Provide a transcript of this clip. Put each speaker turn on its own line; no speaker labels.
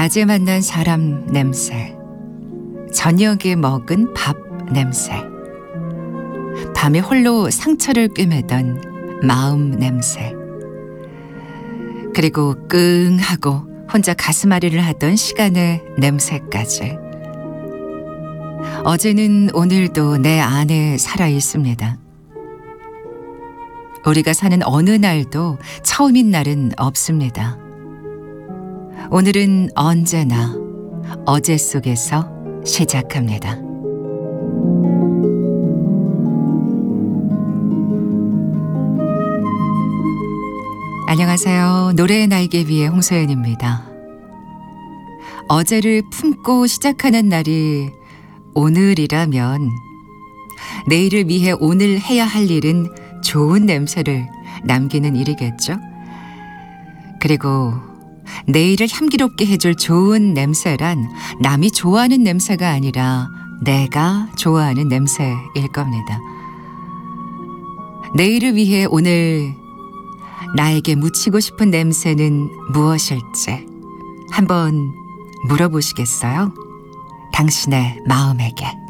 낮에 만난 사람 냄새, 저녁에 먹은 밥 냄새, 밤에 홀로 상처를 꿰매던 마음 냄새, 그리고 끙 하고 혼자 가슴앓이를 하던 시간의 냄새까지. 어제는 오늘도 내 안에 살아 있습니다. 우리가 사는 어느 날도 처음인 날은 없습니다. 오늘은 언제나 어제 속에서 시작합니다. 안녕하세요. 노래의 날개 위의 홍소연입니다. 어제를 품고 시작하는 날이 오늘이라면 내일을 위해 오늘 해야 할 일은 좋은 냄새를 남기는 일이겠죠. 그리고 내일을 향기롭게 해줄 좋은 냄새란 남이 좋아하는 냄새가 아니라 내가 좋아하는 냄새일 겁니다. 내일을 위해 오늘 나에게 묻히고 싶은 냄새는 무엇일지 한번 물어보시겠어요? 당신의 마음에게.